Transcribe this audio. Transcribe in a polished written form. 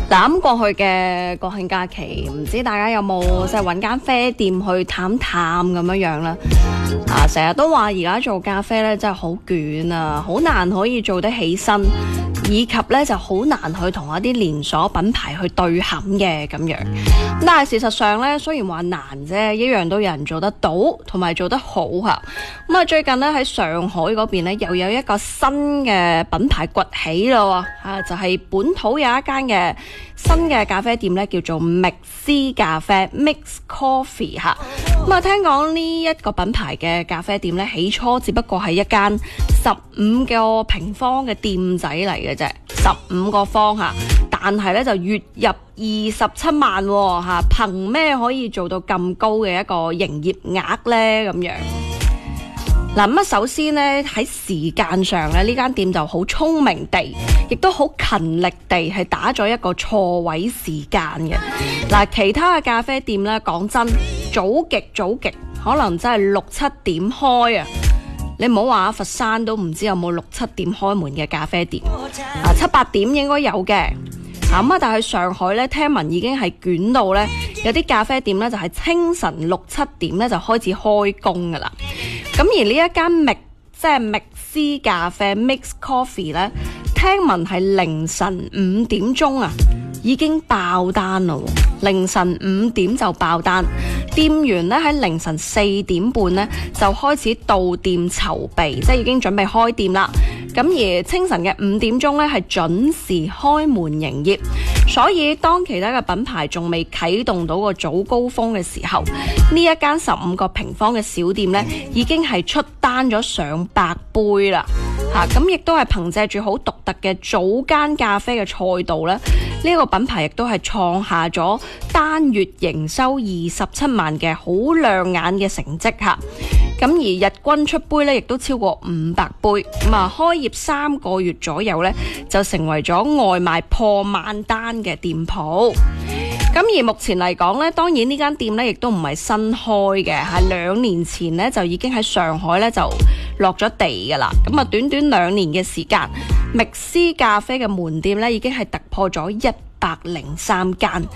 嗱，咁過去嘅國慶假期，唔知大家有冇即係揾間啡店去探探咁樣啦？成日都話而家做咖啡咧真係好捲啊，好難可以做得起身，以及咧就好難去同一啲連鎖品牌去對撼嘅咁樣。但係事實上咧，雖然話難啫，一樣都有人做得到，同埋做得好嚇。咁最近咧喺上海嗰邊咧，又有一個新嘅品牌崛起咯喎，就係本土有一間嘅新嘅咖啡店咧，叫做密斯咖啡 （Mix Coffee） 嚇。聽講呢一個品牌嘅咖啡店咧，起初只不過係一間15個平方嘅店仔嚟嘅啫，15個方嚇。但係咧就月入27萬嚇，憑咩可以做到咁高嘅一個營業額呢？咁樣嗱，首先呢，喺時間上咧，呢間店就好聰明地，亦都好勤力地係打咗一個錯位時間嘅。嗱，其他嘅咖啡店咧，講真，早極可能真係6、7點開啊！你唔好話佛山都唔知有冇6、7點開門嘅咖啡店，7、8點應該有嘅。但係上海咧，聽聞已經係捲到咧，有啲咖啡店咧就係清晨6、7點咧就開始開工噶啦。咁而呢一間密斯咖啡 Mix Coffee 咧，聽聞係凌晨5點鐘啊，已經爆單啦。凌晨5點就爆單，店員咧喺凌晨4點半咧就開始到店籌備，即係已經準備開店啦。咁而清晨嘅5點鐘咧係準時開門營業，所以當其他嘅品牌仲未啟動到個早高峰嘅時候，呢一間15個平方嘅小店咧已經係出單咗上百杯啦。咁亦都係憑借住好獨特嘅早間咖啡嘅賽道咧，呢個品牌亦都係創下咗單月營收27萬嘅好亮眼嘅成績嚇。咁而日均出杯咧亦都超過500杯，開業3個月左右咧就成為咗外賣破萬單嘅店鋪。咁而目前嚟講咧，當然呢間店咧亦都唔係新開嘅，係2年前咧就已經喺上海咧就落咗地噶啦。咁短短2年嘅時間，密斯咖啡嘅門店咧已經係突破咗103間。